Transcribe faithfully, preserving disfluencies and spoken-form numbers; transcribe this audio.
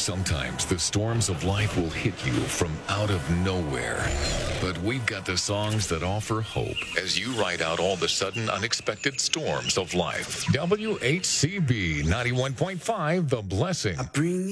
Sometimes the storms of life will hit you from out of nowhere. But we've got the songs that offer hope as you ride out all the sudden unexpected storms of life. W H C B ninety-one point five, The Blessing. I bring